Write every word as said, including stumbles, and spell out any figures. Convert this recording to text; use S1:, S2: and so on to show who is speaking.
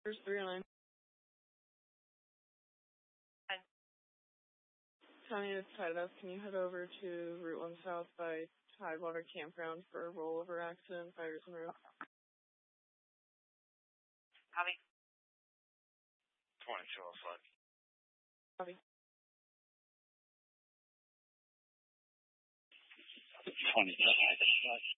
S1: There's three oh nine.
S2: Hi.
S1: Tommy, it's Tidehouse. Can you head over to Route one South by Tidewater Campground for a rollover accident, fires and roof?
S2: Copy.
S3: twenty-two oh five.
S1: Copy.
S3: twenty-two oh five.